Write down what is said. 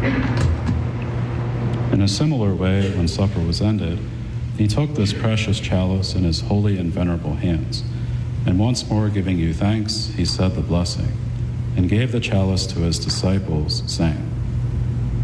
In a similar way, when supper was ended, he took this precious chalice in his holy and venerable hands, and once more giving you thanks, he said the blessing, and gave the chalice to his disciples, saying,